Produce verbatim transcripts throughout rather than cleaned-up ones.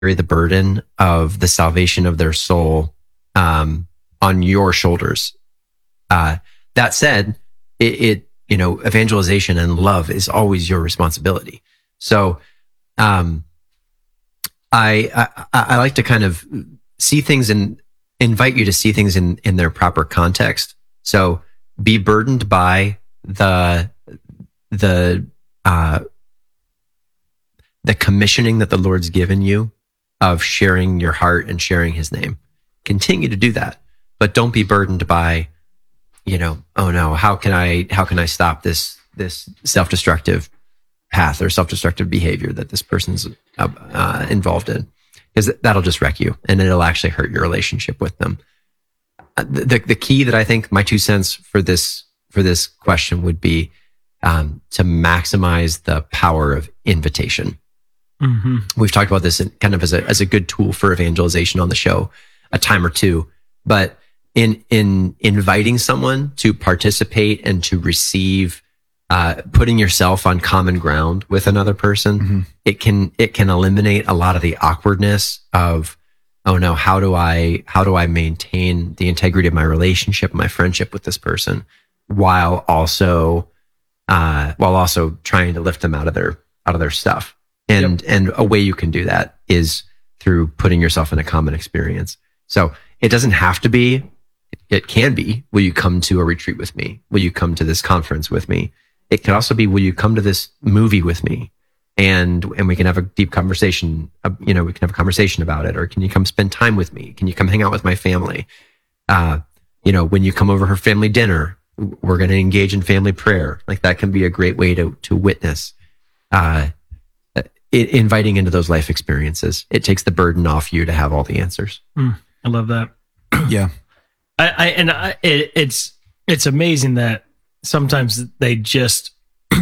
carry the burden of the salvation of their soul um, on your shoulders. Uh, that said, it, it, you know, evangelization and love is always your responsibility. So, um, I, I, I like to kind of see things and invite you to see things in, in their proper context. So be burdened by the, the, uh, the commissioning that the Lord's given you of sharing your heart and sharing his name. Continue to do that, but don't be burdened by, you know, oh no, how can I, how can I stop this, this self-destructive path or self-destructive behavior that this person's uh, uh, involved in? Because that'll just wreck you and it'll actually hurt your relationship with them. Uh, the, the key that I think, my two cents for this, for this question would be um, to maximize the power of invitation. Mm-hmm. We've talked about this in, kind of as a, as a good tool for evangelization on the show a time or two, but in, in inviting someone to participate and to receive, uh, putting yourself on common ground with another person, mm-hmm. it can, it can eliminate a lot of the awkwardness of, oh no, how do I, how do I maintain the integrity of my relationship, my friendship with this person while also, uh, while also trying to lift them out of their, out of their stuff. And, yep. and a way you can do that is through putting yourself in a common experience. So it doesn't have to be, it can be, will you come to a retreat with me? Will you come to this conference with me? It can also be, will you come to this movie with me? And, and we can have a deep conversation, uh, you know, we can have a conversation about it. Or can you come spend time with me? Can you come hang out with my family? Uh, you know, when you come over for family dinner, we're going to engage in family prayer. Like that can be a great way to, to witness, uh, it, inviting into those life experiences. It takes the burden off you to have all the answers. Mm, I love that. Yeah. I, I and I, it, it's it's amazing that sometimes they just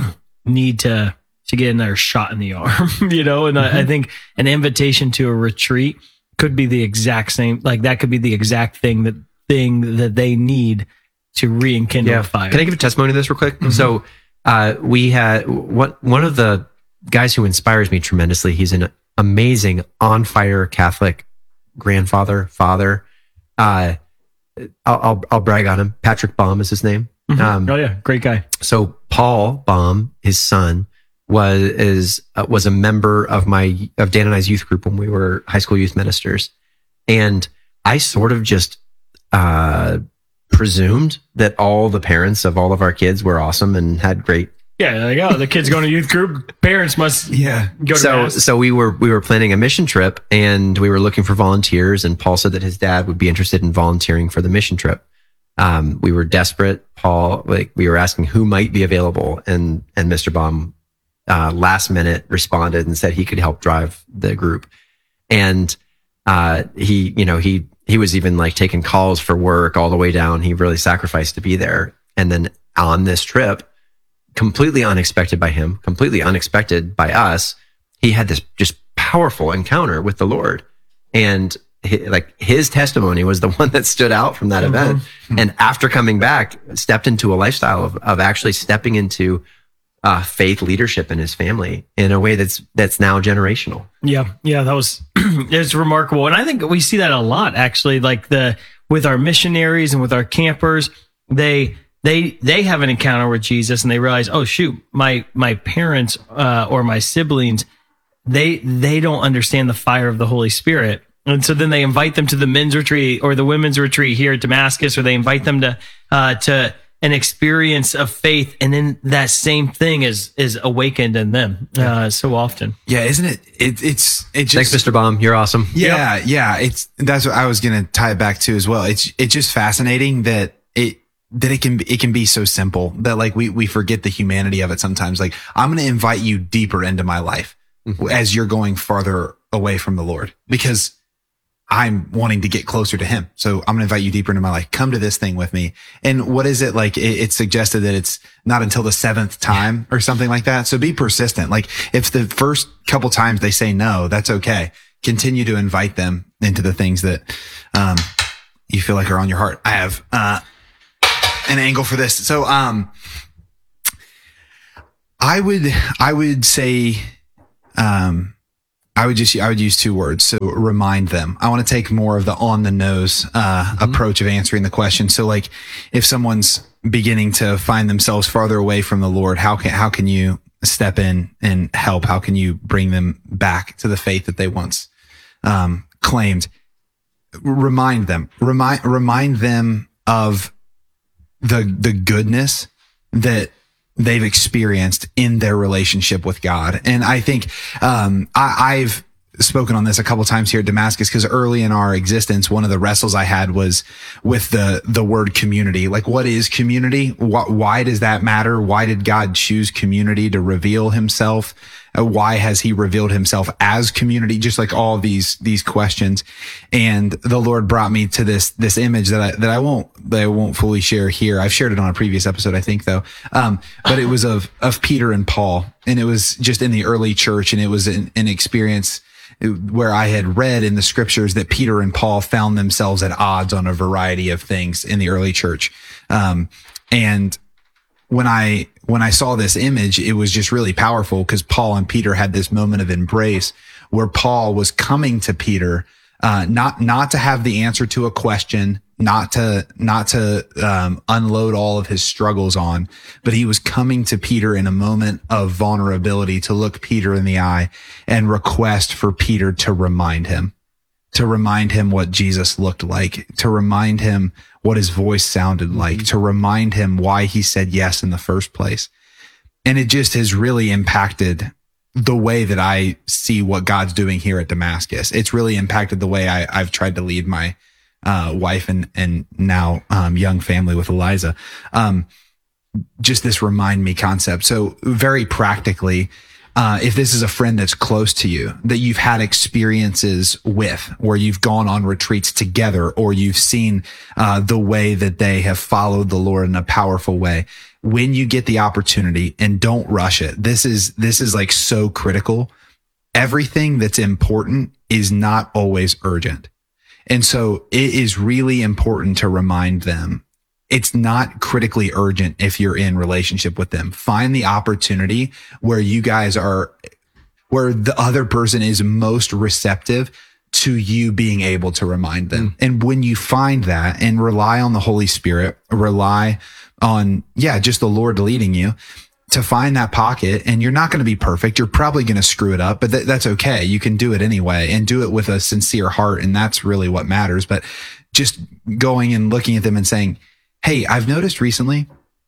need to to get another shot in the arm, you know. And mm-hmm. I, I think an invitation to a retreat could be the exact same. Like that could be the exact thing that thing that they need to rekindle yeah. a fire. Can I give a testimony to this real quick? Mm-hmm. So uh, we had what one of the guys who inspires me tremendously. He's an amazing on fire Catholic grandfather, father. Uh, I'll, I'll, I'll brag on him. Patrick Baum is his name. Mm-hmm. Um, oh yeah. Great guy. So Paul Baum, his son, was, is, uh, was a member of my, of Dan and I's youth group when we were high school youth ministers. And I sort of just, uh, presumed that all the parents of all of our kids were awesome and had great. Yeah, there you go. The kids going to youth group. Parents must yeah. go to so mass. So we were we were planning a mission trip and we were looking for volunteers. And Paul said that his dad would be interested in volunteering for the mission trip. Um, we were desperate. Paul, like we were asking who might be available, and and Mister Baum, uh, last minute responded and said he could help drive the group. And uh, he, you know, he he was even like taking calls for work all the way down. He really sacrificed to be there. And then on this trip, completely unexpected by him, completely unexpected by us, he had this just powerful encounter with the Lord. And he, like his testimony was the one that stood out from that mm-hmm. event. And after coming back, stepped into a lifestyle of, of actually stepping into uh, faith leadership in his family in a way that's, that's now generational. Yeah. Yeah. That was, it's remarkable. And I think we see that a lot actually, like the, with our missionaries and with our campers, they, They they have an encounter with Jesus and they realize, oh shoot, my my parents uh, or my siblings, they they don't understand the fire of the Holy Spirit, and so then they invite them to the men's retreat or the women's retreat here at Damascus, or they invite them to uh, to an experience of faith, and then that same thing is is awakened in them uh, so often. Yeah, isn't it? It it's it just. Thanks, Mister Baum. You're awesome. Yeah, yep. yeah. It's that's what I was gonna tie it back to as well. It's it's just fascinating that it. that it can, it can be so simple that like we, we forget the humanity of it sometimes. Like I'm going to invite you deeper into my life mm-hmm. as you're going farther away from the Lord, because I'm wanting to get closer to him. So I'm going to invite you deeper into my life. Come to this thing with me. And what is it like? It, it's suggested that it's not until the seventh time or something like that. So be persistent. Like if the first couple times they say no, that's okay. Continue to invite them into the things that, um, you feel like are on your heart. I have, uh, an angle for this. So, um, I would, I would say, um, I would just, I would use two words. So remind them. I want to take more of the on the nose, uh, mm-hmm. approach of answering the question. So like if someone's beginning to find themselves farther away from the Lord, how can, how can you step in and help? How can you bring them back to the faith that they once, um, claimed? Remind them, remind, remind them of the, the goodness that they've experienced in their relationship with God. And I think, um, I, I've spoken on this a couple times here at Damascus, because early in our existence, one of the wrestles I had was with the, the word community. Like, what is community? Why, why does that matter? Why did God choose community to reveal himself? Uh, why has he revealed himself as community? Just like all these, these questions. And the Lord brought me to this, this image that I, that I won't, that I won't fully share here. I've shared it on a previous episode, I think though. Um, but it was of, of Peter and Paul, and it was just in the early church, and it was an, an experience where I had read in the scriptures that Peter and Paul found themselves at odds on a variety of things in the early church. Um, and when I, when I saw this image, it was just really powerful, because Paul and Peter had this moment of embrace where Paul was coming to Peter, uh, not, not to have the answer to a question, not to, not to, um, unload all of his struggles on, but he was coming to Peter in a moment of vulnerability to look Peter in the eye and request for Peter to remind him, to remind him what Jesus looked like, to remind him what his voice sounded like, to remind him why he said yes in the first place. And it just has really impacted the way that I see what God's doing here at Damascus. It's really impacted the way I, I've tried to lead my uh, wife and, and now um, young family with Eliza. Um, just this remind me concept. So very practically, Uh, if this is a friend that's close to you, that you've had experiences with, where you've gone on retreats together, or you've seen uh, the way that they have followed the Lord in a powerful way, when you get the opportunity, and don't rush it. This is, this is like so critical. Everything that's important is not always urgent. And so it is really important to remind them it's not critically urgent if you're in relationship with them. Find the opportunity where you guys are, where the other person is most receptive to you being able to remind them. Mm. And when you find that, and rely on the Holy Spirit, rely on, yeah, just the Lord leading you to find that pocket. And you're not going to be perfect. You're probably going to screw it up, but th- that's okay. You can do it anyway, and do it with a sincere heart. And that's really what matters. But just going and looking at them and saying, hey, I've noticed recently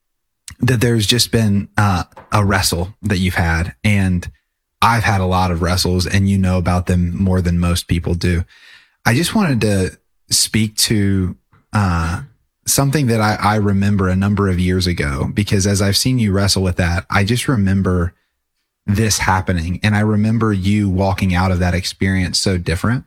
that there's just been uh, a wrestle that you've had, and I've had a lot of wrestles, and you know about them more than most people do. I just wanted to speak to uh, something that I, I remember a number of years ago, because as I've seen you wrestle with that, I just remember this happening, and I remember you walking out of that experience so different,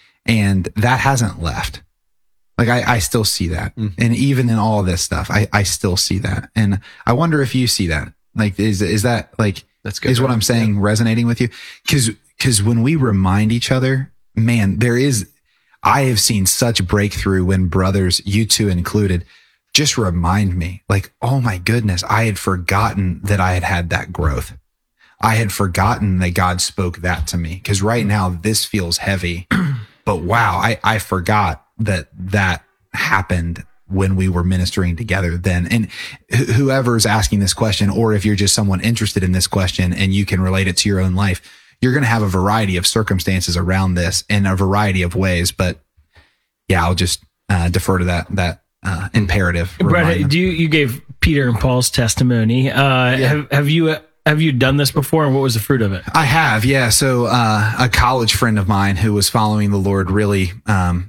and that hasn't left. Like I, I still see that. Mm-hmm. And even in all of this stuff, I, I still see that. And I wonder if you see that. Like, is, is that like, that's good, is what I'm saying, yeah, resonating with you? Cause, cause when we remind each other, man, there is, I have seen such breakthrough when brothers, you two included, just remind me, like, oh my goodness, I had forgotten that I had had that growth. I had forgotten that God spoke that to me. Cause right now this feels heavy, but wow, I, I forgot that that happened when we were ministering together then. And wh- whoever's asking this question, or if you're just someone interested in this question and you can relate it to your own life, you're going to have a variety of circumstances around this in a variety of ways. But yeah, I'll just uh, defer to that, that uh, imperative. Brett, do you, you gave Peter and Paul's testimony. Uh, yeah. have, have you, Have you done this before, and what was the fruit of it? I have, yeah. So uh, a college friend of mine who was following the Lord really, um,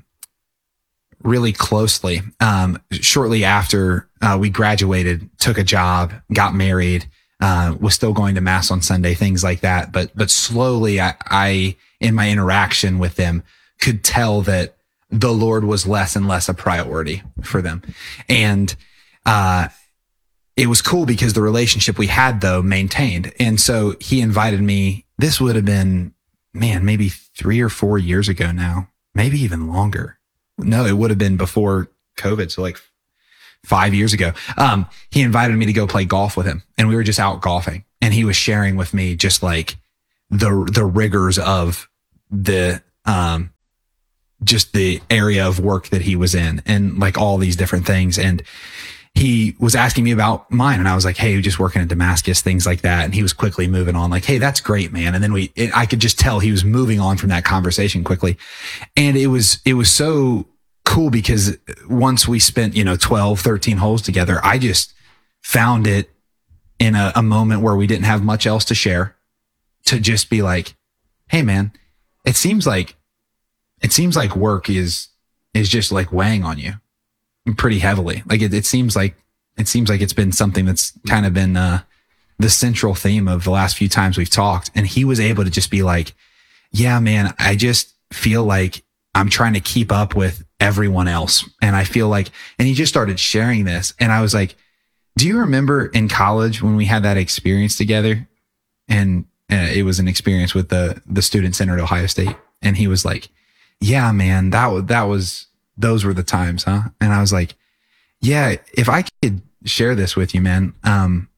really closely, um, shortly after uh, we graduated, took a job, got married, uh, was still going to mass on Sunday, things like that. But but slowly, I, I in my interaction with them could tell that the Lord was less and less a priority for them, and uh, it was cool because the relationship we had though maintained. And so he invited me. This would have been, man, maybe three or four years ago now, maybe even longer. No, it would have been before COVID. So like five years ago, um, he invited me to go play golf with him, and we were just out golfing, and he was sharing with me just like the, the rigors of the, um, just the area of work that he was in and like all these different things. And he was asking me about mine. And I was like, hey, just working in Damascus, things like that. And he was quickly moving on like, hey, that's great, man. And then we, it, I could just tell he was moving on from that conversation quickly. And it was, it was so cool because once we spent, you know, twelve, thirteen holes together, I just found it in a, a moment where we didn't have much else to share to just be like, hey man, it seems like, it seems like work is, is just like weighing on you pretty heavily. Like it, it seems like, it seems like it's been something that's kind of been, uh, the central theme of the last few times we've talked. And he was able to just be like, yeah, man, I just feel like I'm trying to keep up with everyone else. And I feel like, and he just started sharing this. And I was like, do you remember in college when we had that experience together? And uh, it was an experience with the, the student center at Ohio State. And he was like, yeah, man, that was, that was, those were the times, huh? And I was like, yeah, if I could share this with you, man, um,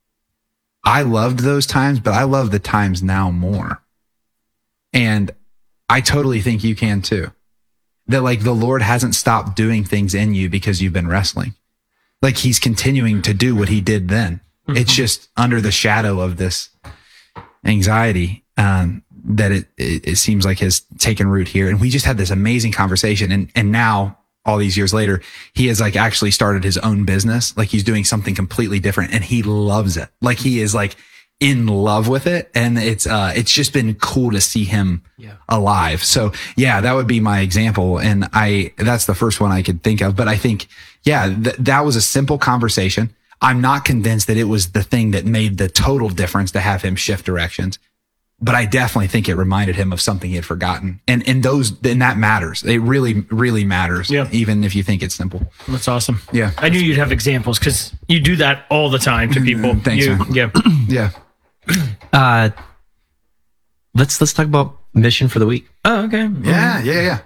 I loved those times, but I love the times now more. And I totally think you can too. That like the Lord hasn't stopped doing things in you because you've been wrestling. Like he's continuing to do what he did then. Mm-hmm. It's just under the shadow of this anxiety, um, that it, it, it seems like has taken root here. And we just had this amazing conversation. And, and now all these years later, he has like actually started his own business. Like he's doing something completely different and he loves it. Like he is like in love with it. And it's, uh, it's just been cool to see him yeah. alive. So yeah, that would be my example. And I, that's the first one I could think of, but I think, yeah, th- that was a simple conversation. I'm not convinced that it was the thing that made the total difference to have him shift directions. But I definitely think it reminded him of something he had forgotten. And and those, and that matters. It really, really matters. Yeah. Even if you think it's simple. That's awesome. Yeah. I knew you'd have examples because you do that all the time to people. Thanks, you, man. Yeah. Yeah. Uh, let's, let's talk about mission for the week. Oh, okay. Yeah. Yeah. Yeah.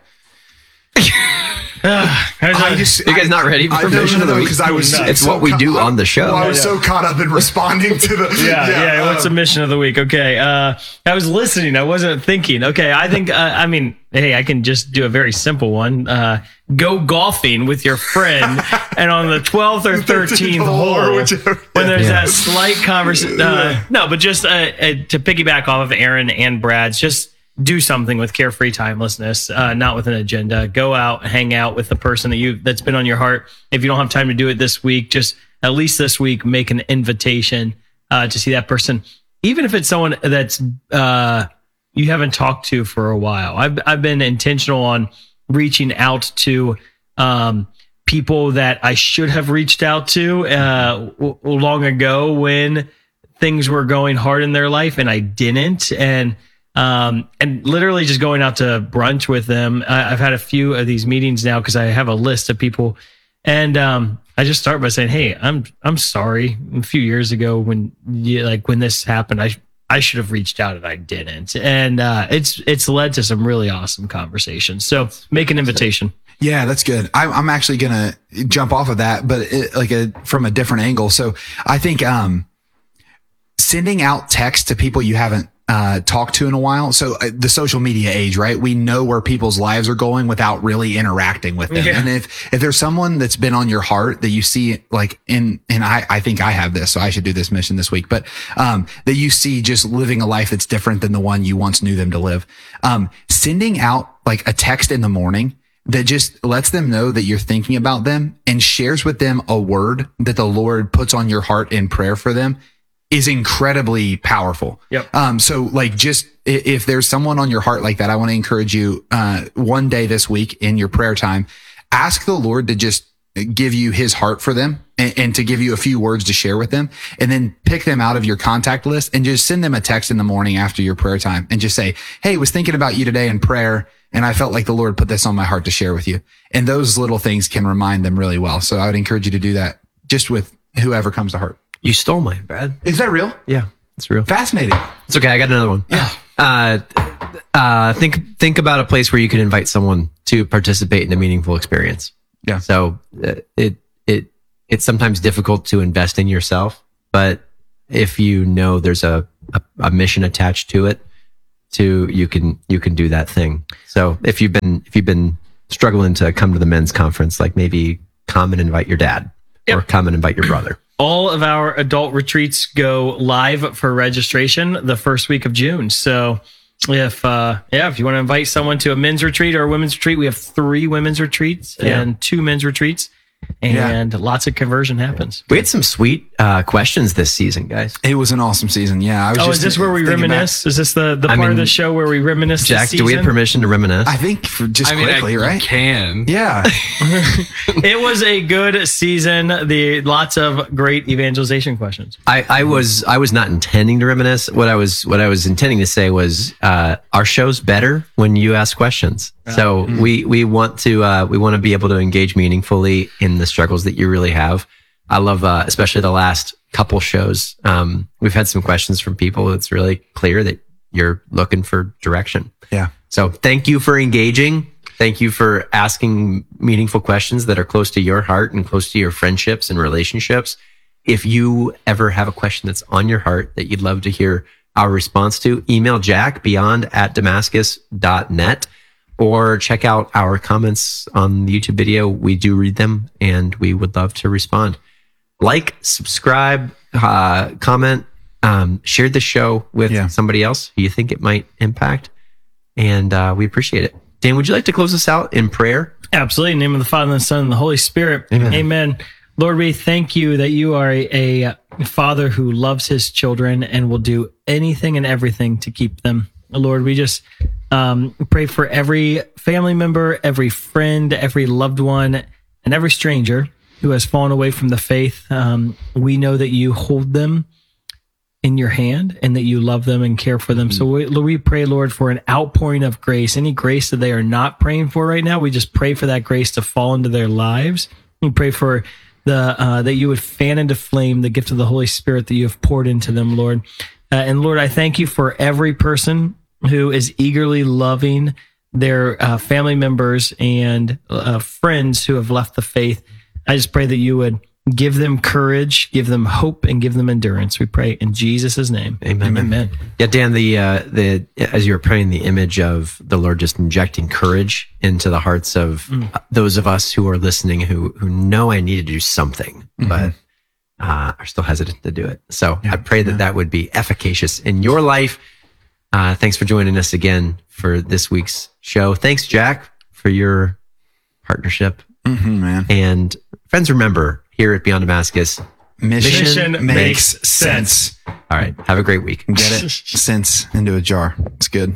Uh, I just, you guys not ready for I, mission no, no, of the no, week? because I was. It's so what we ca- do on the show. Well, I was Yeah. so caught up in responding to the. Yeah, yeah. uh, What's the mission of the week? Okay. Uh, I was listening. I wasn't thinking. Okay. I think, uh, I mean, hey, I can just do a very simple one. Uh, go golfing with your friend. And on the twelfth or thirteenth hole, when there's Yeah. that slight conversation, uh, no, but just uh, uh, to piggyback off of Aaron and Brad's, just do something with carefree timelessness, uh, not with an agenda. Go out, hang out with the person that you that's been on your heart. If you don't have time to do it this week, just at least this week, make an invitation uh, to see that person, even if it's someone that's uh, you haven't talked to for a while. I've I've been intentional on reaching out to um, people that I should have reached out to uh, w- long ago when things were going hard in their life, and I didn't. And Um, and literally just going out to brunch with them. I, I've had a few of these meetings now because I have a list of people, and um, I just start by saying, "Hey, I'm I'm sorry. A few years ago, when you, like when this happened, I I should have reached out and I didn't." And uh, it's it's led to some really awesome conversations. So make an invitation. Yeah, that's good. I, I'm actually gonna jump off of that, but it, like a from a different angle. So I think um, sending out text to people you haven't Uh, talked to in a while. So uh, the social media age, right? We know where people's lives are going without really interacting with them. Yeah. And if, if there's someone that's been on your heart that you see like in, and I, I think I have this, so I should do this mission this week, but, um, that you see just living a life that's different than the one you once knew them to live. Um, sending out like a text in the morning that just lets them know that you're thinking about them and shares with them a word that the Lord puts on your heart in prayer for them is incredibly powerful. Yep. Um, so like just if there's someone on your heart like that, I want to encourage you, uh, one day this week in your prayer time, ask the Lord to just give you his heart for them and, and to give you a few words to share with them, and then pick them out of your contact list and just send them a text in the morning after your prayer time and just say, "Hey, was thinking about you today in prayer, and I felt like the Lord put this on my heart to share with you." And those little things can remind them really well. So I would encourage you to do that just with whoever comes to heart. You stole mine, Brad. Is that real? Yeah, it's real. Fascinating. It's okay. I got another one. Yeah. Uh, uh, think think about a place where you could invite someone to participate in a meaningful experience. Yeah. So uh, it it it's sometimes difficult to invest in yourself, but if you know there's a a, a mission attached to it, to you can you can do that thing. So if you've been if you've been struggling to come to the men's conference, like maybe come and invite your dad Yep. or come and invite your brother. All of our adult retreats go live for registration the first week of June. So if uh, yeah, if you want to invite someone to a men's retreat or a women's retreat, we have three women's retreats Yeah. and two men's retreats, and lots of conversion happens. We had some sweet uh, questions this season, guys. It was an awesome season. Yeah. I was Oh, just is this where we thinking reminisce? Is this the, the I part mean, of the show where we reminisce? Jack, this do we have season? permission to reminisce? Back. I think for just I mean, quickly, I right? can. Yeah. It was a good season. The lots of great evangelization questions. I, I was I was not intending to reminisce. What I was what I was intending to say was uh, our show's better when you ask questions. So Mm-hmm. we we want to uh, we want to be able to engage meaningfully in the struggles that you really have. I love uh, especially the last couple shows. Um, we've had some questions from people. It's really clear that you're looking for direction. Yeah. So thank you for engaging. Thank you for asking meaningful questions that are close to your heart and close to your friendships and relationships. If you ever have a question that's on your heart that you'd love to hear our response to, email Jack beyond at Damascus dot net or check out our comments on the YouTube video. We do read them and we would love to respond. Like, subscribe, uh, comment, um, share the show with Yeah. somebody else who you think it might impact. And uh, we appreciate it. Dan, would you like to close us out in prayer? Absolutely. In the name of the Father, and the Son, and the Holy Spirit. Amen. Amen. Lord, we thank you that you are a, a father who loves his children and will do anything and everything to keep them. Lord, we just um, pray for every family member, every friend, every loved one, and every stranger who has fallen away from the faith. Um, we know that you hold them in your hand and that you love them and care for them. So we, we pray, Lord, for an outpouring of grace, any grace that they are not praying for right now. We just pray for that grace to fall into their lives. We pray for the uh, that you would fan into flame the gift of the Holy Spirit that you have poured into them, Lord. Uh, and Lord, I thank you for every person who is eagerly loving their uh, family members and uh, friends who have left the faith. I just pray that you would give them courage, give them hope, and give them endurance. We pray in Jesus' name. Amen. Amen. Yeah, Dan, the uh, the as you were praying, the image of the Lord just injecting courage into the hearts of Mm. uh, those of us who are listening, who who know I need to do something, but uh, are still hesitant to do it. So I pray that that would be efficacious in your life. Uh, thanks for joining us again for this week's show. Thanks, Jack, for your partnership. Mm-hmm, man. And friends, remember, here at Beyond Damascus, Mission, Mission makes makes sense. all right, have a great week. Get it? Sense into a jar. It's good.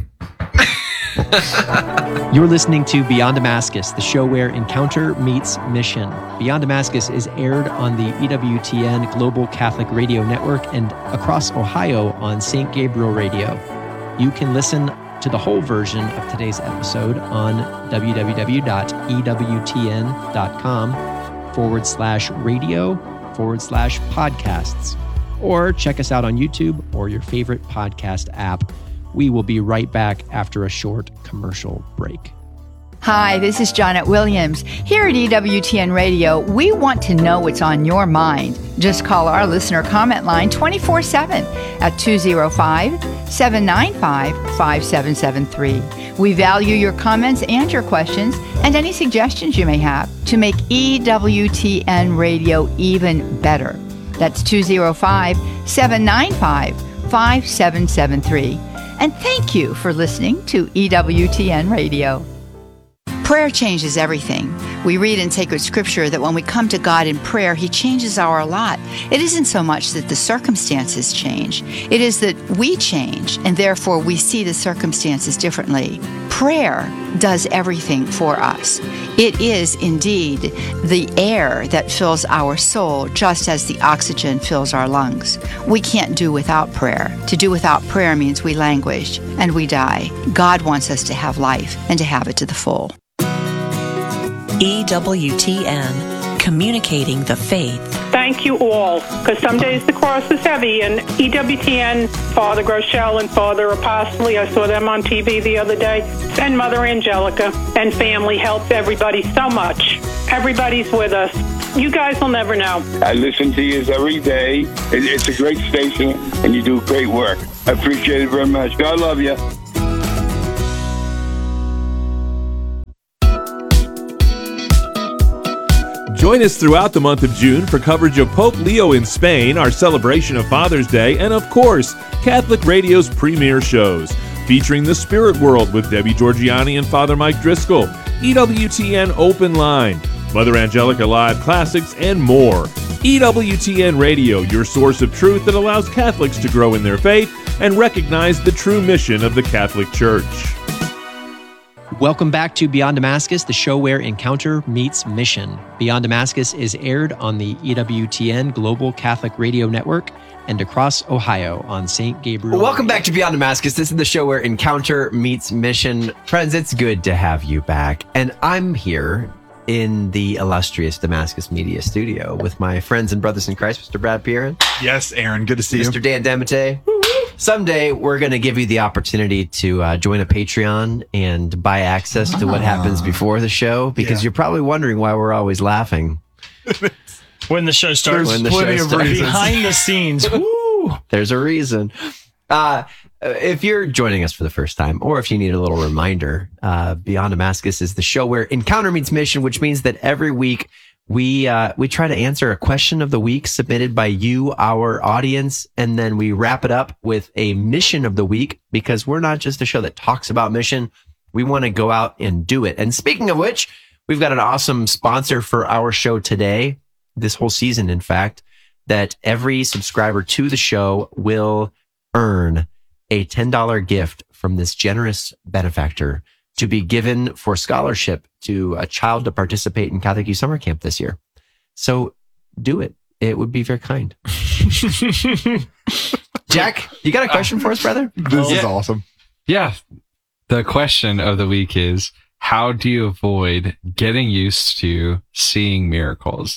You're listening to Beyond Damascus, the show where encounter meets mission. Beyond Damascus is aired on the E W T N Global Catholic Radio Network and across Ohio on Saint Gabriel Radio. You can listen to the whole version of today's episode on www.ewtn.com forward slash radio forward slash podcasts. Or check us out on YouTube or your favorite podcast app. We will be right back after a short commercial break. Hi, this is Janet Williams. Here at E W T N Radio, we want to know what's on your mind. Just call our listener comment line twenty-four seven at two oh five, seven nine five, five seven seven three. We value your comments and your questions and any suggestions you may have to make E W T N Radio even better. That's two oh five, seven nine five, five seven seven three. And thank you for listening to E W T N Radio. Prayer changes everything. We read in sacred scripture that when we come to God in prayer, He changes our lot. It isn't so much that the circumstances change. It is that we change, and therefore we see the circumstances differently. Prayer does everything for us. It is indeed the air that fills our soul, just as the oxygen fills our lungs. We can't do without prayer. To do without prayer means we languish and we die. God wants us to have life and to have it to the full. E W T N, communicating the faith. Thank you all, because some days the cross is heavy, and E W T N, Father Groeschel and Father Apostoli, I saw them on T V the other day, and Mother Angelica and family helps everybody so much. Everybody's with us. You guys will never know. I listen to you every day. It, it's a great station, and you do great work. I appreciate it very much. God love you. Join us throughout the month of June for coverage of Pope Leo in Spain, our celebration of Father's Day, and of course, Catholic Radio's premier shows, featuring The Spirit World with Debbie Georgiani and Father Mike Driscoll, E W T N Open Line, Mother Angelica Live Classics, and more. E W T N Radio, your source of truth that allows Catholics to grow in their faith and recognize the true mission of the Catholic Church. Welcome back to Beyond Damascus, the show where encounter meets mission. Beyond Damascus is aired on the E W T N Global Catholic Radio Network and across Ohio on Saint Gabriel. Welcome back to Beyond Damascus. This is the show where encounter meets mission. Friends, it's good to have you back. And I'm here in the illustrious Damascus Media Studio with my friends and brothers in Christ, Mister Brad Pierin. Yes, Aaron, good to see Mister you. Dan Demete. Someday we're going to give you the opportunity to uh, join a Patreon and buy access to what happens before the show, because Yeah. you're probably wondering why we're always laughing. When the show starts, When the plenty show of starts. reasons. behind the scenes. Woo! There's a reason. Uh, if you're joining us for the first time, or if you need a little reminder, uh, Beyond Damascus is the show where encounter meets mission, which means that every week we uh, we try to answer a question of the week submitted by you, our audience, and then we wrap it up with a mission of the week, because we're not just a show that talks about mission. We want to go out and do it. And speaking of which, we've got an awesome sponsor for our show today, this whole season, in fact, that every subscriber to the show will earn a ten dollars gift from this generous benefactor to be given for scholarship to a child to participate in Catholic Youth Summer Camp this year. So do it. It would be very kind. Jack, you got a question for us, brother? This is Yeah. awesome. Yeah. The question of the week is, how do you avoid getting used to seeing miracles?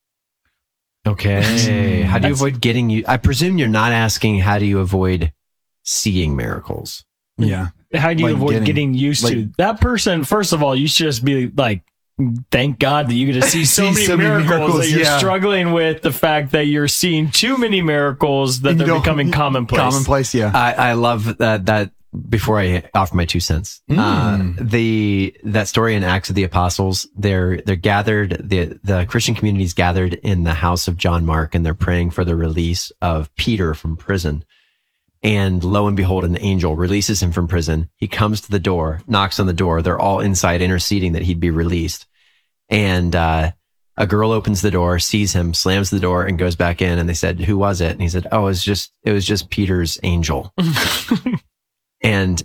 Okay. How do you avoid getting you? I presume you're not asking how do you avoid seeing miracles? Yeah. How do you Like avoid getting- getting, used to like- that person? First of all, you should just be like, thank God that you get to see so See many so many miracles, miracles, that you're yeah. struggling with the fact that you're seeing too many miracles that You they're don't- becoming commonplace. Commonplace, yeah. I, I love that, that before I offer my two cents, Mm. uh, the, that story in Acts of the Apostles, they're, they're gathered, the, the Christian community's gathered in the house of John Mark, and they're praying for the release of Peter from prison. And lo and behold, an angel releases him from prison. He comes to the door, knocks on the door. They're all inside interceding that he'd be released. And, uh, a girl opens the door, sees him, slams the door, and goes back in. And they said, "Who was it?" And he said, "Oh, it was just, it was just Peter's angel." And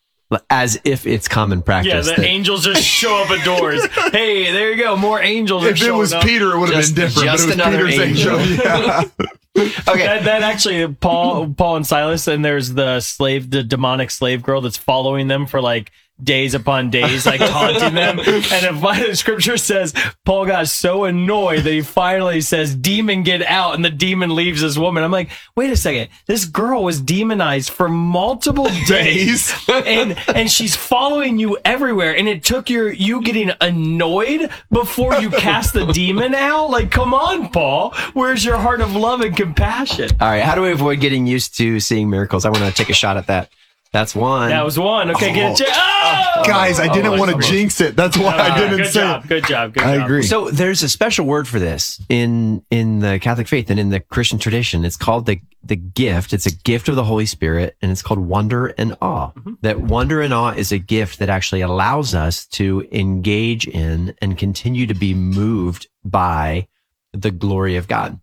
as if it's common Yeah, practice. the that- angels just show up at doors. Hey, there you go. More angels are If it showing was up. Peter, it would have Just- been different. just But it was another Peter's angel. angel. Yeah. Okay. That, that actually, Paul, Paul and Silas, and there's the slave, the demonic slave girl that's following them for like days upon days, like taunting them. And the scripture says Paul got so annoyed that he finally says, "Demon, get out!" And the demon leaves this woman. I'm like, wait a second, this girl was demonized for multiple days, and and she's following you everywhere. And it took your you getting annoyed before you cast the demon out. Like, come on, Paul, where's your heart of love and compassion? All right. How do we avoid getting used to seeing miracles? I want to take a shot at that. That's one. That was one. Okay, get it. Oh! Guys, I didn't Oh, want to almost. jinx it. That's why I didn't good say job, it. Good job. Good I job. agree. So there's a special word for this in in the Catholic faith and in the Christian tradition. It's called the the gift. It's a gift of the Holy Spirit, and it's called wonder and awe. Mm-hmm. That wonder and awe is a gift that actually allows us to engage in and continue to be moved by the glory of God.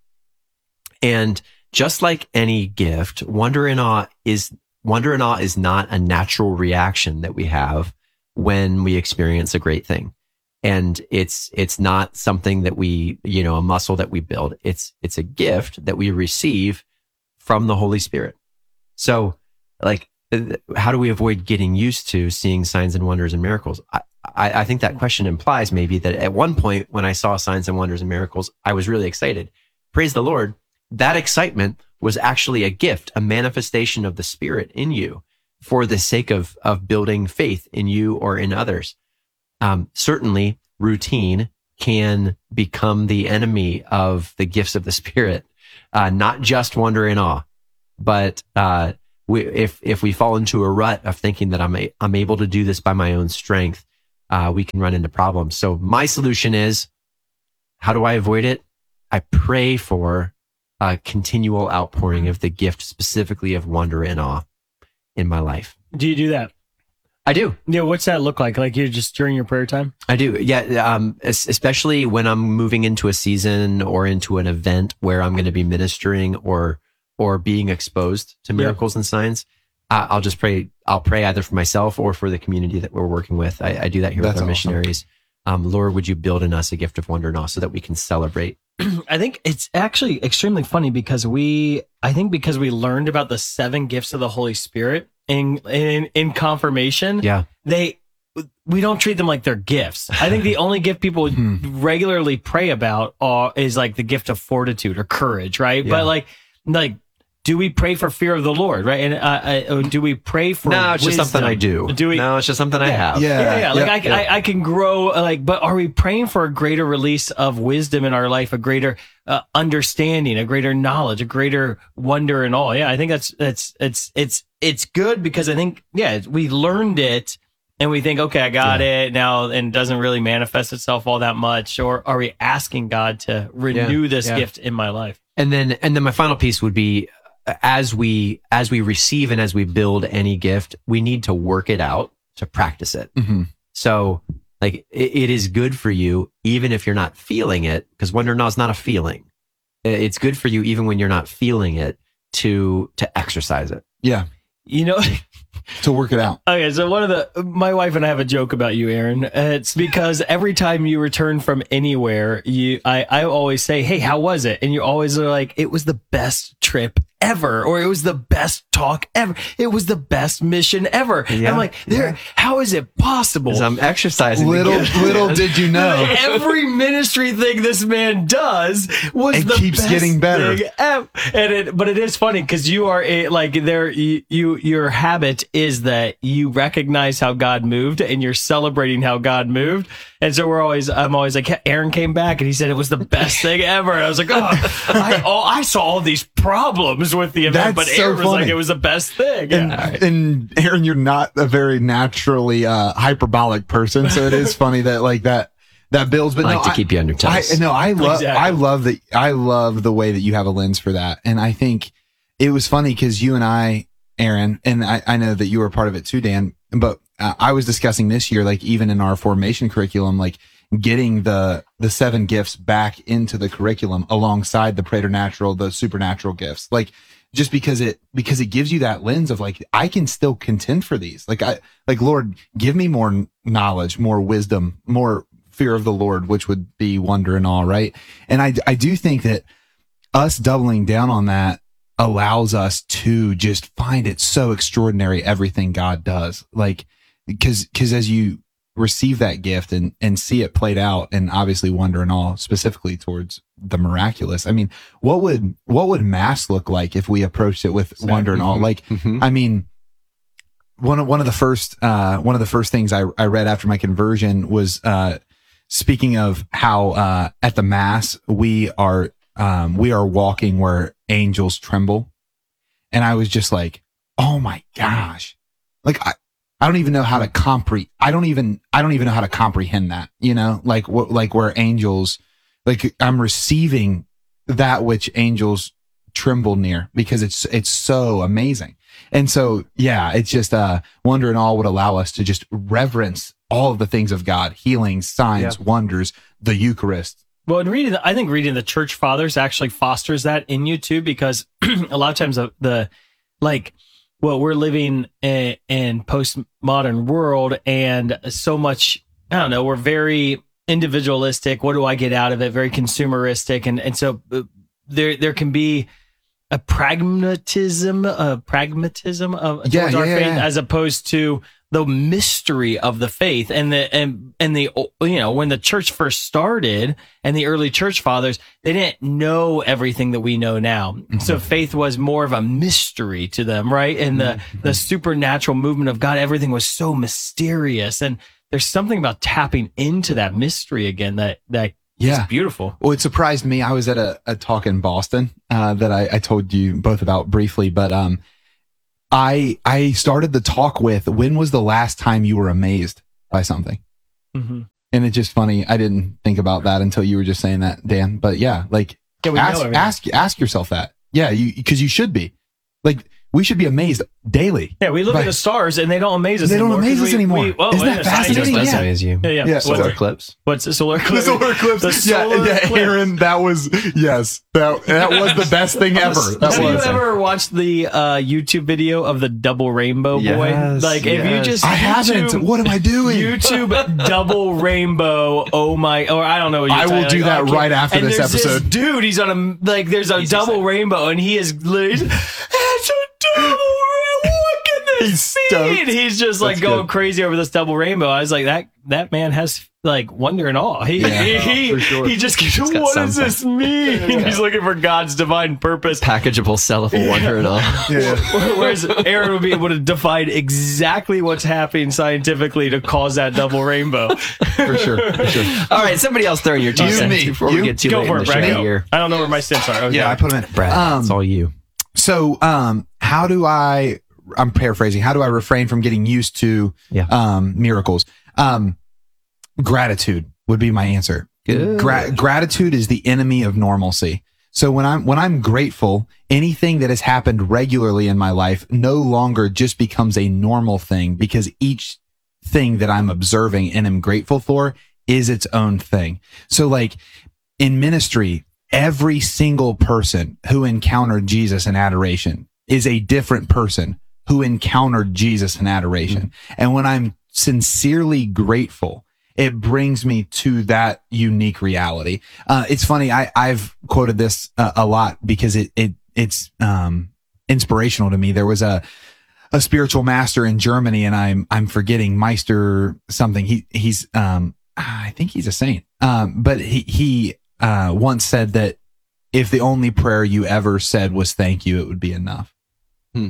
And just like any gift, wonder and awe is wonder and awe is not a natural reaction that we have when we experience a great thing. And it's, it's not something that we, you know, a muscle that we build. It's, it's a gift that we receive from the Holy Spirit. So like, how do we avoid getting used to seeing signs and wonders and miracles? I, I, I think that question implies maybe that at one point when I saw signs and wonders and miracles, I was really excited. Praise the Lord. That excitement was actually a gift, a manifestation of the Spirit in you for the sake of, of building faith in you or in others. Um, certainly routine can become the enemy of the gifts of the Spirit, uh, not just wonder and awe, but, uh, we, if, if we fall into a rut of thinking that I'm, a, I'm able to do this by my own strength, uh, we can run into problems. So my solution is how do I avoid it? I pray for a continual outpouring of the gift, specifically of wonder and awe in my life. Do you do that? I do. Yeah. What's that look like? Like you're just during your prayer time? I do. Yeah. Um, es- especially when I'm moving into a season or into an event where I'm going to be ministering or, or being exposed to miracles yeah. and signs. I- I'll just pray. I'll pray either for myself or for the community that we're working with. I, I do that here That's with our awesome. missionaries. Um, Lord, would you build in us a gift of wonder and awe so that we can celebrate? I think it's actually extremely funny because we, I think because we learned about the seven gifts of the Holy Spirit in, in, in confirmation, Yeah. they, we don't treat them like they're gifts. I think the only gift people regularly pray about are, is like the gift of fortitude or courage, right? Yeah. But like, like, do we pray for fear of the Lord, right? And uh, uh, do we pray for No, it's just wisdom? something I do. Do we? No, it's just something I have. Yeah. Yeah, yeah. Like yeah, I, I, I can grow. Like, but are we praying for a greater release of wisdom in our life, a greater uh, understanding, a greater knowledge, a greater wonder and all? Yeah, I think that's that's it's it's it's good because I think yeah we learned it and we think okay I got Yeah. it now and it doesn't really manifest itself all that much. Or are we asking God to renew Yeah, this yeah. gift in my life? And then, and then my final piece would be, as we, as we receive and as we build any gift, we need to work it out to practice it. Mm-hmm. So like it, it is good for you, even if you're not feeling it, because wonder and awe is not a feeling. It's good for you, even when you're not feeling it, to, to exercise it. Yeah. You know. To work it out. Okay, so one of the my wife and I have a joke about you, Aaron. Uh, it's because every time you return from anywhere, you I, I always say, "Hey, how was it?" And you always are like, "It was the best trip ever," or "It was the best talk ever." "It was the best mission ever." Yeah, I'm like, "There, yeah. how is it possible?" 'Cause I'm exercising. the Little gift. little did you know. Every ministry thing this man does was It the keeps best getting better. thing ever. And it, but it is funny because you are a, like there. You, you your habit is that you recognize how God moved and you're celebrating how God moved. And so we're always, I'm always like, Aaron came back and he said it was the best thing ever. And I was like, oh, I, oh, I saw all these problems with the event, That's but so Aaron was like, funny. it was the best thing. And, Yeah. and Aaron, you're not a very naturally uh, hyperbolic person, so it is funny that like that that builds. But I no, like to keep you on your I, toes. no, I love, Exactly. I love that. I love the way that you have a lens for that, and I think it was funny because you and I, Aaron, and I, I know that you were a part of it too, Dan. But uh, I was discussing this year, like even in our formation curriculum, like getting the the seven gifts back into the curriculum alongside the preternatural, the supernatural gifts, like. Just because it, because it gives you that lens of like, I can still contend for these. Like I, like Lord, give me more knowledge, more wisdom, more fear of the Lord, which would be wonder and awe. Right. And I, I do think that us doubling down on that allows us to just find it so extraordinary, everything God does. Like, cause, cause as you receive that gift and, and see it played out and obviously wonder and awe specifically towards the miraculous. I mean, what would, what would mass look like if we approached it with wonder and awe? Like, Mhm. I mean, one of, one of the first, uh, one of the first things I, I read after my conversion was, uh, speaking of how, uh, at the mass, we are, um, we are walking where angels tremble. And I was just like, oh my gosh. Like, I, I don't even know how to compre, I don't even, I don't even know how to comprehend that, you know, like what, like where angels, like I'm receiving that which angels tremble near because it's, it's so amazing. And so, yeah, it's just, uh, wonder and awe would allow us to just reverence all of the things of God, healings, signs, Yeah. wonders, the Eucharist. Well, and reading, the, I think reading the church fathers actually fosters that in you too, because a lot of times the, the like, well, we're living in, in postmodern world and so much, I don't know, we're very individualistic. What do I get out of it? Very consumeristic. And, and so uh, there, there can be a pragmatism, a pragmatism of Yeah, towards yeah, our yeah, faith yeah. as opposed to the mystery of the faith and the, and, and the, you know, when the church first started and the early church fathers, they didn't know everything that we know now. Mm-hmm. So faith was more of a mystery to them, right? And the, Mm-hmm. the supernatural movement of God, everything was so mysterious. And there's something about tapping into that mystery again that, that Yeah. is beautiful. Well, it surprised me. I was at a, a talk in Boston, uh, that I, I told you both about briefly, but, um, I, I started the talk with, when was the last time you were amazed by something? Mm-hmm. And it's just funny. I didn't think about that until you were just saying that, Dan. But yeah, like Yeah, we know ask, everything. ask, ask yourself that. Yeah, you because you should be. Like we should be amazed daily. Yeah, we look Right. at the stars and they don't amaze us They don't anymore. amaze 'cause us we- anymore. we- oh, Isn't that yeah, fascinating? scientists- Does amaze you. Yeah, yeah. Yeah. What's Solar it? eclipse. What's the solar eclipse? The solar eclipse. The solar yeah, yeah, eclipse. Aaron, that was yes, that that was the best thing ever. That Have you was. ever watched the uh, YouTube video of the double rainbow boy? Yes, Like, if you yes. just I haven't. YouTube- What am I doing? YouTube double rainbow. Oh my! Or I don't know. What you're I will talking- do like, that oh, I can't- right after and this there's episode. dude, he's on a like. There's a double rainbow, and he is literally. It's a double rainbow. What can this He's mean? stoked. He's just like That's going good. crazy over this double rainbow. I was like, that that man has like wonder and awe. He Yeah, he, for sure. he just keeps. got What does something. this mean? He's looking for God's divine purpose. Packageable, sellable, wonder and all. Yeah. Whereas Aaron would be able to define exactly what's happening scientifically to cause that double rainbow. For sure. For sure. All right, somebody else throw in your two You, cents me. before You? we get too Go late for in it, the Brad. show Go. here. I don't know where my stints are. Okay. Yeah, I put them in. Brad, Um, it's all you. So, um, how do I? I'm paraphrasing. How do I refrain from getting used to Yeah. um, miracles? Um, gratitude would be my answer. Good. Gra- gratitude is the enemy of normalcy. So when I'm when I'm grateful, anything that has happened regularly in my life no longer just becomes a normal thing because each thing that I'm observing and am grateful for is its own thing. So like in ministry, every single person who encountered Jesus in adoration is a different person who encountered Jesus in adoration. Mm-hmm. And when I'm sincerely grateful, it brings me to that unique reality. Uh, it's funny. I, I've quoted this uh, a lot because it, it, it's, um, inspirational to me. There was a, a spiritual master in Germany and I'm, I'm forgetting Meister something. He, he's, um, I think he's a saint. Um, but he, he, uh, once said that if the only prayer you ever said was thank you, it would be enough. Hmm.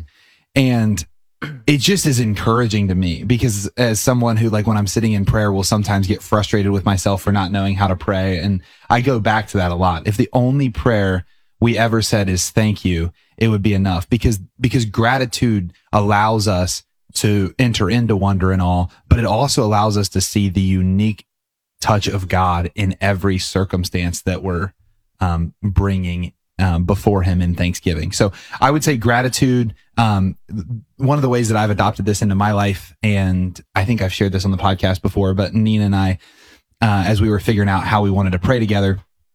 And it just is encouraging to me because as someone who like when I'm sitting in prayer will sometimes get frustrated with myself for not knowing how to pray. And I go back to that a lot. If the only prayer we ever said is thank you, it would be enough because, because gratitude allows us to enter into wonder and awe, but it also allows us to see the unique touch of God in every circumstance that we're um, bringing um, before him in Thanksgiving. So I would say gratitude. Um, one of the ways that I've adopted this into my life, and I think I've shared this on the podcast before, but Nina and I, uh, as we were figuring out how we wanted to pray together,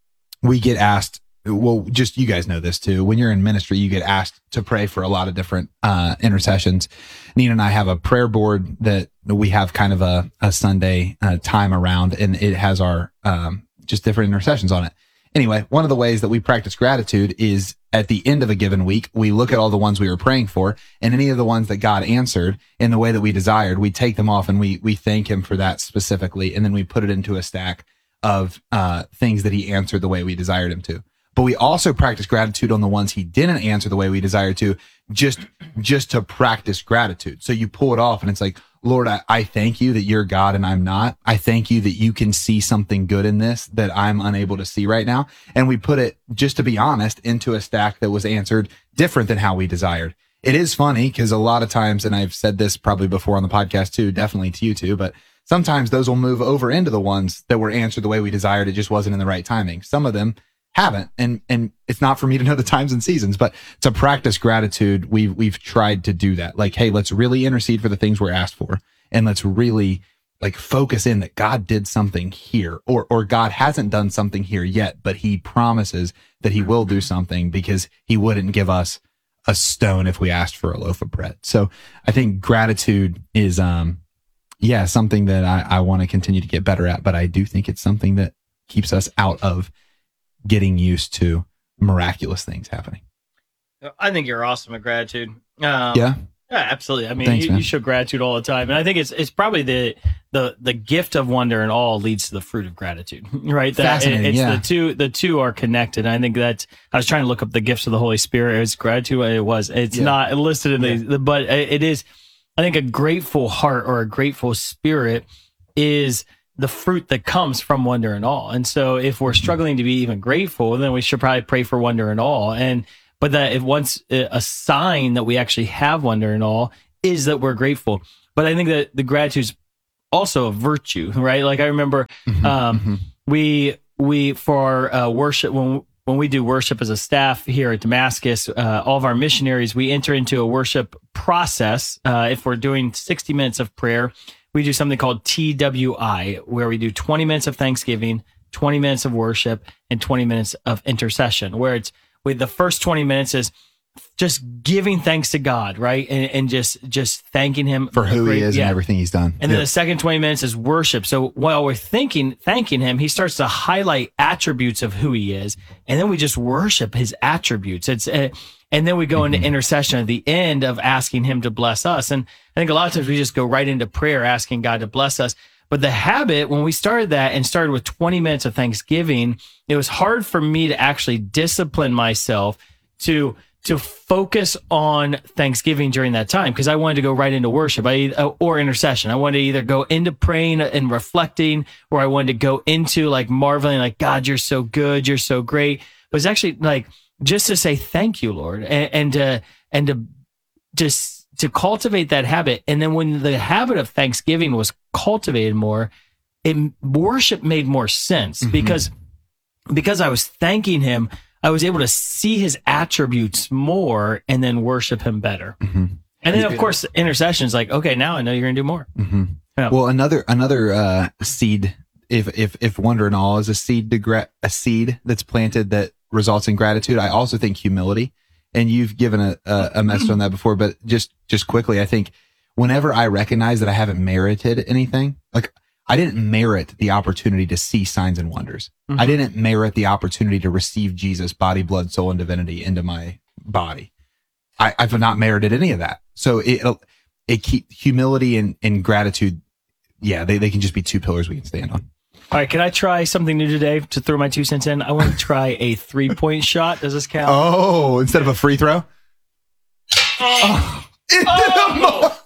we get asked, well, just you guys know this too. When you're in ministry, you get asked to pray for a lot of different uh, intercessions. Nina and I have a prayer board that we have kind of a, a Sunday uh, time around, and it has our um, just different intercessions on it. Anyway, one of the ways that we practice gratitude is at the end of a given week, we look at all the ones we were praying for, and any of the ones that God answered in the way that we desired, we take them off and we we thank him for that specifically, and then we put it into a stack of uh, things that he answered the way we desired him to. But we also practice gratitude on the ones he didn't answer the way we desired to, just, just to practice gratitude. So you pull it off and it's like, Lord, I, I thank you that you're God and I'm not. I thank you that you can see something good in this that I'm unable to see right now. And we put it, just to be honest, into a stack that was answered different than how we desired. It is funny because a lot of times, and I've said this probably before on the podcast too, definitely to you too, but sometimes those will move over into the ones that were answered the way we desired. It just wasn't in the right timing. Some of them haven't. And, and it's not for me to know the times and seasons, but to practice gratitude, we've, we've tried to do that. Like, hey, let's really intercede for the things we're asked for. And let's really like focus in that God did something here, or, or God hasn't done something here yet, but he promises that he will do something because he wouldn't give us a stone if we asked for a loaf of bread. So I think gratitude is, um, yeah, something that I, I want to continue to get better at, but I do think it's something that keeps us out of getting used to miraculous things happening. I think you're awesome at gratitude. Um, Yeah. Yeah, absolutely. I mean, Thanks, you, man. you show gratitude all the time, and I think it's it's probably the the the gift of wonder and all leads to the fruit of gratitude, right? That Fascinating, it's yeah. the two the two are connected. And I think that I was trying to look up the gifts of the Holy Spirit. It's gratitude. It was. It's Yeah. not listed in the, the, but it is. I think a grateful heart or a grateful spirit is the fruit that comes from wonder and awe. And so, if we're struggling to be even grateful, then we should probably pray for wonder and awe. And but that if once a sign that we actually have wonder and awe is that we're grateful. But I think that the gratitude's also a virtue, right? Like I remember Mm-hmm, um, mm-hmm. we we for our uh, worship when when we do worship as a staff here at Damascus, uh, all of our missionaries, we enter into a worship process. Uh, if we're doing sixty minutes of prayer, we do something called T W I, where we do twenty minutes of thanksgiving, twenty minutes of worship, and twenty minutes of intercession, where it's with the first twenty minutes is just giving thanks to God, right? And, and just just thanking him For who he is yeah. and everything he's done. And then Yep. the second twenty minutes is worship. So while we're thinking, thanking him, he starts to highlight attributes of who he is. And then we just worship his attributes. It's, uh, and then we go into intercession at the end of asking him to bless us. And I think a lot of times we just go right into prayer, asking God to bless us. But the habit, when we started that and started with twenty minutes of Thanksgiving, it was hard for me to actually discipline myself to to focus on Thanksgiving during that time, because I wanted to go right into worship I, or intercession. I wanted to either go into praying and reflecting, or I wanted to go into like marveling, like, God, you're so good, you're so great. It was actually like just to say thank you, Lord, and, and to and to just to cultivate that habit. And then when the habit of Thanksgiving was cultivated more, it worship made more sense mm-hmm. because because I was thanking him. I was able to see his attributes more and then worship him better. Mm-hmm. And then, of course, intercession is like, okay, now I know you're going to do more. Mm-hmm. Yeah. Well, another another uh, seed, if if if wonder and all is a seed to gra- a seed that's planted that results in gratitude. I also think humility, and you've given a a, a message on that before. But just just quickly, I think whenever I recognize that I haven't merited anything, like I didn't merit the opportunity to see signs and wonders. Mm-hmm. I didn't merit the opportunity to receive Jesus, body, blood, soul, and divinity into my body. I, I've not merited any of that. So it it keep humility and, and gratitude. Yeah, they, they can just be two pillars we can stand on. All right, can I try something new today to throw my two cents in? I want to try a three point shot. Does this count? Oh, instead of a free throw. Oh. Oh.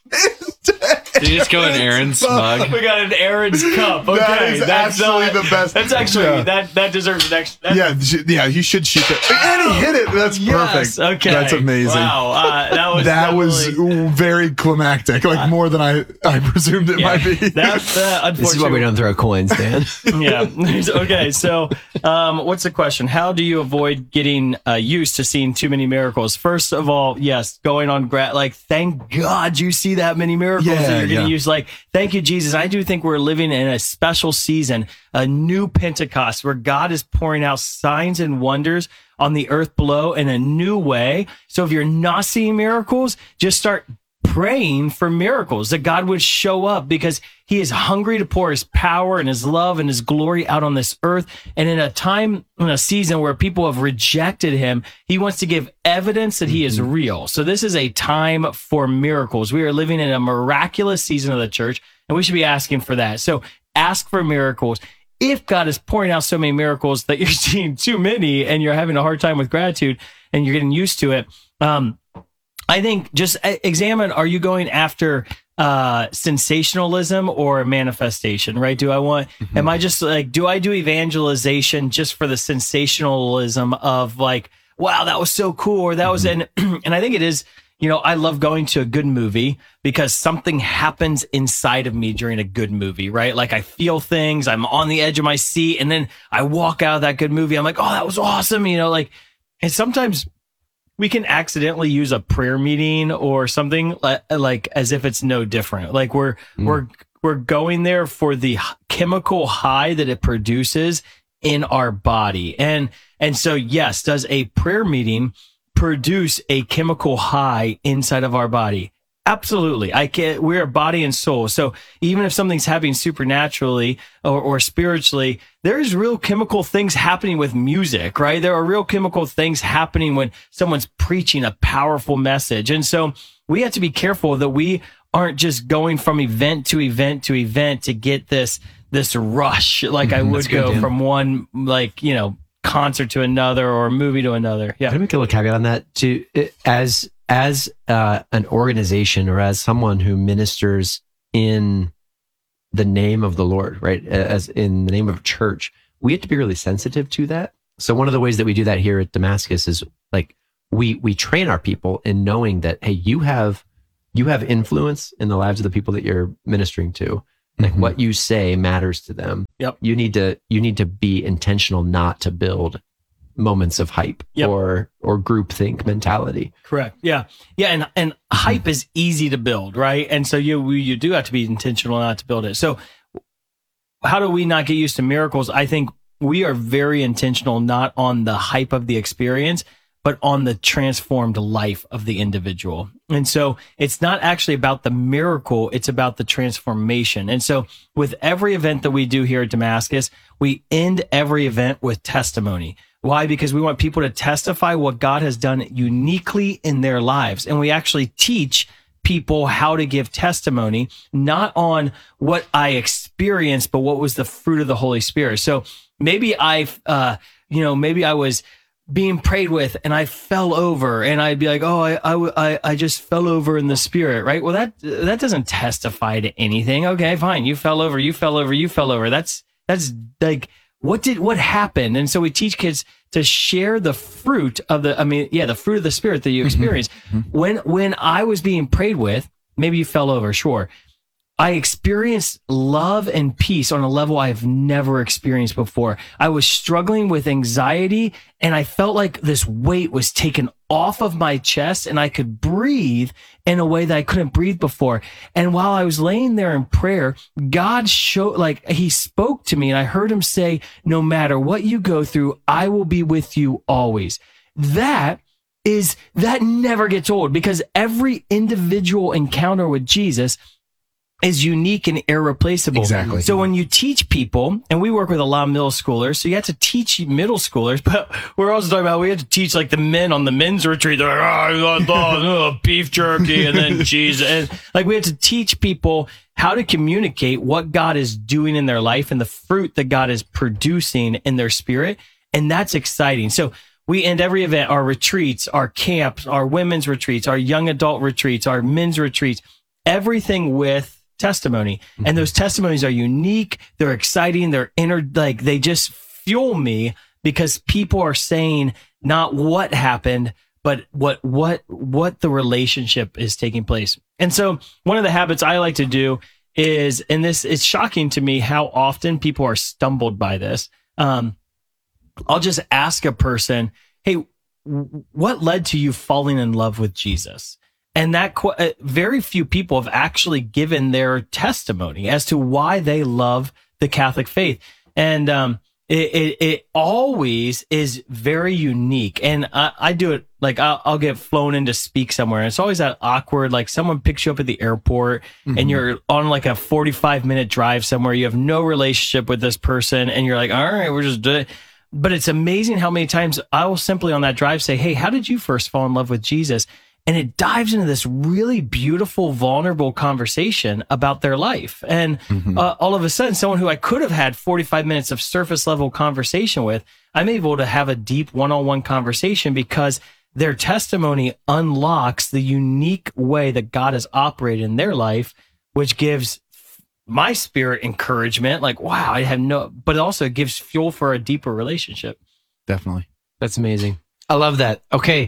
Did you just go in Aaron's mug? We got an Aaron's cup. Okay, that is that's actually uh, the best. That's actually yeah. that that deserves an extra. Yeah, yeah, you should shoot that. And he hit it. That's yes, perfect. Okay, that's amazing. Wow, uh, that was that was very climactic, like uh, more than I I presumed it yeah, might be. That's uh, unfortunately. This is why we don't throw coins, Dan. Yeah. Okay. So, um, what's the question? How do you avoid getting uh, used to seeing too many miracles? First of all, yes, going on gra- like, thank God you see that many miracles yeah, that you're going to yeah. use. Like, thank you, Jesus. I do think we're living in a special season, a new Pentecost, where God is pouring out signs and wonders on the earth below in a new way. So if you're not seeing miracles, just start praying for miracles, that God would show up, because he is hungry to pour his power and his love and his glory out on this earth. And in a time, in a season where people have rejected him, he wants to give evidence that he mm-hmm. is real. So this is a time for miracles. We are living in a miraculous season of the church, and we should be asking for that. So ask for miracles. If God is pouring out so many miracles that you're seeing too many and you're having a hard time with gratitude and you're getting used to it, um, I think just examine, are you going after uh, sensationalism or manifestation, right? Do I want, mm-hmm. am I just like, do I do evangelization just for the sensationalism of like, wow, that was so cool, or that mm-hmm. was, and, and I think it is, you know, I love going to a good movie because something happens inside of me during a good movie, right? Like I feel things, I'm on the edge of my seat, and then I walk out of that good movie. I'm like, oh, that was awesome. You know, like, and sometimes we can accidentally use a prayer meeting or something like, like as if it's no different. Like we're, mm. we're, we're going there for the chemical high that it produces in our body. And, and so, yes, does a prayer meeting produce a chemical high inside of our body? Absolutely. I can, we're body and soul. So even if something's happening supernaturally or, or spiritually, there's real chemical things happening with music, right? There are real chemical things happening when someone's preaching a powerful message. And so we have to be careful that we aren't just going from event to event to event to get this, this rush, like mm-hmm, I would go good, from one, like, you know, concert to another or movie to another. Yeah. Let me make a little caveat on that too. As, as uh, an organization or as someone who ministers in the name of the Lord, right? As in the name of church, we have to be really sensitive to that. So one of the ways that we do that here at Damascus is like, we, we train our people in knowing that, hey, you have, you have influence in the lives of the people that you're ministering to. Like Mm-hmm. what you say matters to them. Yep. You need to you need to be intentional not to build moments of hype Yep. or or groupthink mentality. Correct. Yeah. Yeah. And, and hype is easy to build, right? And so you, you do have to be intentional not to build it. So how do we not get used to miracles? I think we are very intentional, not on the hype of the experience, but on the transformed life of the individual. And so it's not actually about the miracle. It's about the transformation. And so with every event that we do here at Damascus, we end every event with testimony. Why? Because we want people to testify what God has done uniquely in their lives. And we actually teach people how to give testimony, not on what I experienced, but what was the fruit of the Holy Spirit. So maybe I, uh, you know, maybe I was being prayed with and I fell over and I'd be like, oh, I, I, I just fell over in the Spirit, right? Well, that, that doesn't testify to anything. Okay, fine. You fell over, you fell over, you fell over. That's, that's like, what did, what happened? And so we teach kids to share the fruit of the, I mean, yeah, the fruit of the Spirit that you experienced. Mm-hmm. When, when I was being prayed with, maybe you fell over, sure. I experienced love and peace on a level I've never experienced before. I was struggling with anxiety and I felt like this weight was taken off of my chest and I could breathe in a way that I couldn't breathe before. And while I was laying there in prayer, God showed, like he spoke to me and I heard him say, no matter what you go through, I will be with you always. That is, that never gets old because every individual encounter with Jesus is unique and irreplaceable. Exactly. So when you teach people, and we work with a lot of middle schoolers, so you have to teach middle schoolers, but we're also talking about, we have to teach like the men on the men's retreat. They're like, oh, oh, beef jerky and then cheese. And like, we have to teach people how to communicate what God is doing in their life and the fruit that God is producing in their spirit. And that's exciting. So we end every event, our retreats, our camps, our women's retreats, our young adult retreats, our men's retreats, everything with testimony. Mm-hmm. And those testimonies are unique. They're exciting. They're inner, like they just fuel me because people are saying not what happened, but what, what, what the relationship is taking place. And so one of the habits I like to do is, and this is shocking to me how often people are stumbled by this. Um, I'll just ask a person, hey, what led to you falling in love with Jesus? And that qu- very few people have actually given their testimony as to why they love the Catholic faith. And um, it, it, it always is very unique. And I, I do it like I'll, I'll get flown in to speak somewhere. And it's always that awkward, like someone picks you up at the airport mm-hmm. and you're on like a forty-five minute drive somewhere. You have no relationship with this person. And you're like, all right, we're just doing it. But it's amazing how many times I will simply on that drive say, hey, how did you first fall in love with Jesus? And it dives into this really beautiful, vulnerable conversation about their life. And mm-hmm. uh, all of a sudden, someone who I could have had forty-five minutes of surface level conversation with, I'm able to have a deep one-on-one conversation because their testimony unlocks the unique way that God has operated in their life, which gives my spirit encouragement. Like, wow, I have no, but it also gives fuel for a deeper relationship. Definitely. That's amazing. I love that. Okay.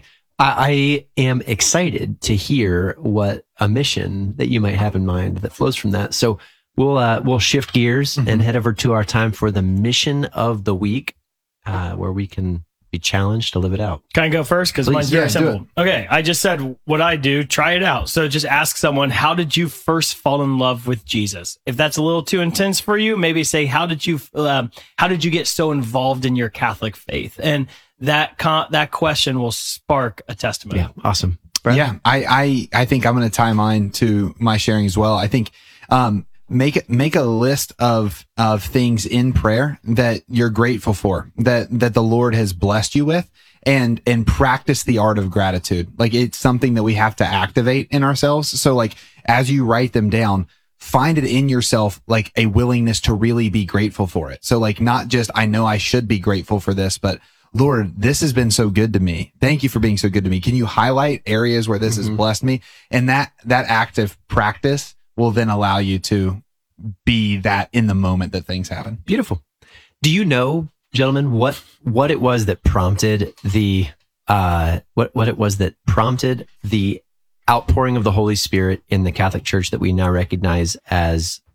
I am excited to hear what a mission that you might have in mind that flows from that. So we'll uh, we'll shift gears mm-hmm. and head over to our time for the mission of the week, uh, where we can be challenged to live it out. Can I go first? Because mine's very yeah, simple. Okay, I just said what I do. Try it out. So just ask someone, how did you first fall in love with Jesus? If that's a little too intense for you, maybe say, how did you um, how did you get so involved in your Catholic faith? And that con- that question will spark a testimony. Yeah, awesome. Brad? Yeah, I, I I think I'm going to tie mine to my sharing as well. I think um, make make a list of of things in prayer that you're grateful for, that that the Lord has blessed you with, and and practice the art of gratitude. Like it's something that we have to activate in ourselves. So like as you write them down, find it in yourself, like a willingness to really be grateful for it. So like not just, I know I should be grateful for this, but Lord, this has been so good to me. Thank you for being so good to me. Can you highlight areas where this mm-hmm. has blessed me? And that, that active practice will then allow you to be that in the moment that things happen. Beautiful. Do you know, gentlemen, what, what it was that prompted the, uh, what, what it was that prompted the outpouring of the Holy Spirit in the Catholic Church that we now recognize as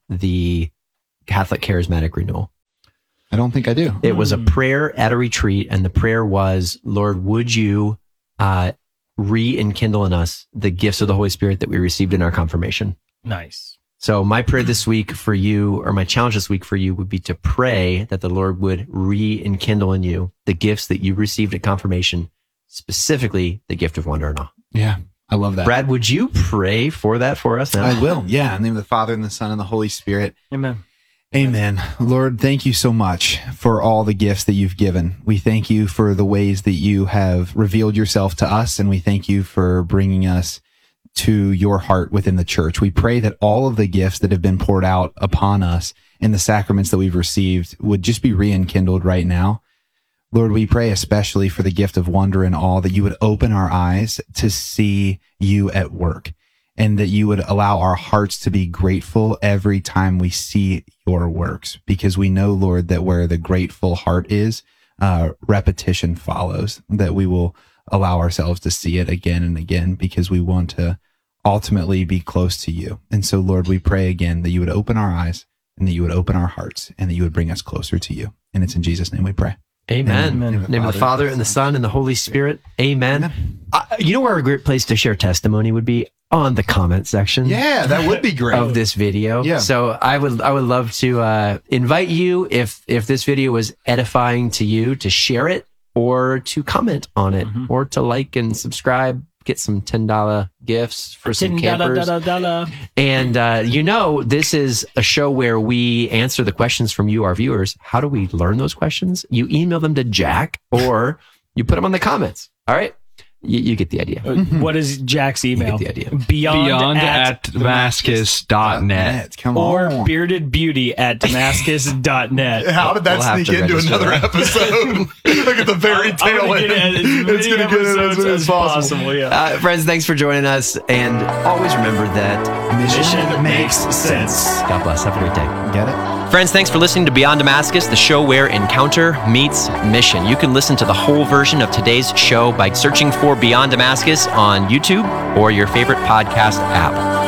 the Catholic Charismatic Renewal? I don't think I do. It was a prayer at a retreat, and the prayer was, Lord, would you uh, re-enkindle in us the gifts of the Holy Spirit that we received in our confirmation? Nice. So my prayer this week for you, or my challenge this week for you, would be to pray that the Lord would re-enkindle in you the gifts that you received at confirmation, specifically the gift of wonder and awe. Yeah, I love that. Brad, would you pray for that for us now? I will. Yeah, in the name of the Father and the Son and the Holy Spirit. Amen. Amen. Lord, thank you so much for all the gifts that you've given. We thank you for the ways that you have revealed yourself to us, and we thank you for bringing us to your heart within the church. We pray that all of the gifts that have been poured out upon us in the sacraments that we've received would just be re-enkindled right now. Lord, we pray especially for the gift of wonder and awe, that you would open our eyes to see you at work, and that you would allow our hearts to be grateful every time we see your works, because we know, Lord, that where the grateful heart is, uh, repetition follows, that we will allow ourselves to see it again and again, because we want to ultimately be close to you. And so, Lord, we pray again that you would open our eyes, and that you would open our hearts, and that you would bring us closer to you. And it's in Jesus' name we pray. Amen. Amen. In the name of the Father and the Son and the Holy Spirit. Amen. Amen. Uh, you know where a great place to share testimony would be? On the comment section. Yeah, that would be great. Of this video. Yeah. So I would I would love to uh, invite you, if if this video was edifying to you, to share it or to comment on it, mm-hmm. or to like and subscribe, get some ten dollar gifts for some campers. And uh, you know, this is a show where we answer the questions from you, our viewers. How do we learn those questions? You email them to Jack, or you put them on the comments. All right? You, you get the idea. What is Jack's email? You get the idea. Beyond, Beyond at, at Damascus dot net. Come or on. bearded beauty at Damascus dot net. How did that we'll sneak into another that. episode? Look at the very tail end. It's going to get it as, as possible. possible yeah. uh, friends, thanks for joining us. And always remember that mission, mission makes sense. God bless. Have a great day. Get it? Friends, thanks for listening to Beyond Damascus, the show where encounter meets mission. You can listen to the whole version of today's show by searching for Beyond Damascus on YouTube or your favorite podcast app.